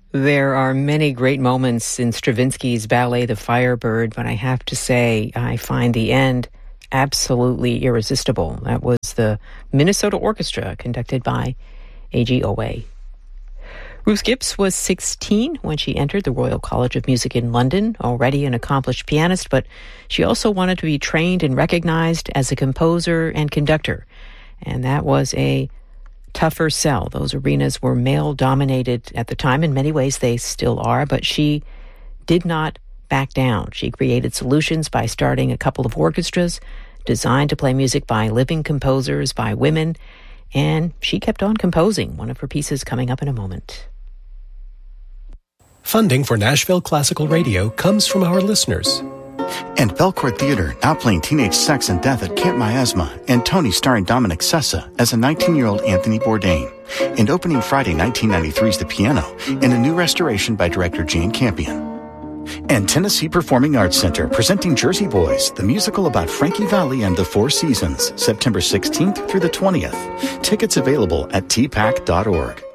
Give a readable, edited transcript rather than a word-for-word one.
There are many great moments in Stravinsky's ballet, The Firebird, but I have to say I find the end absolutely irresistible. That was the Minnesota Orchestra, conducted by A.G. Owe. Ruth Gibbs was 16 when she entered the Royal College of Music in London, already an accomplished pianist, but she also wanted to be trained and recognized as a composer and conductor. And that was a tougher sell. Those arenas were male-dominated at the time. In many ways, they still are, but she did not back down. She created solutions by starting a couple of orchestras designed to play music by living composers, by women, and she kept on composing. One of her pieces coming up in a moment. Funding for Nashville Classical Radio comes from our listeners. And Belcourt Theater, now playing Teenage Sex and Death at Camp Miasma, and Tony starring Dominic Sessa as a 19-year-old Anthony Bourdain. And opening Friday, 1993's The Piano, in a new restoration by director Jane Campion. And Tennessee Performing Arts Center presenting Jersey Boys, the musical about Frankie Valli and the Four Seasons, September 16th through the 20th. Tickets available at tpac.org.